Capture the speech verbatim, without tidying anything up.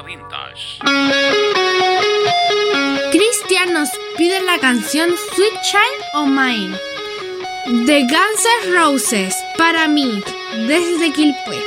Vintage. Cristian nos pide la canción Sweet Child O' Mine de Guns N' Roses para mí, desde Quilpué.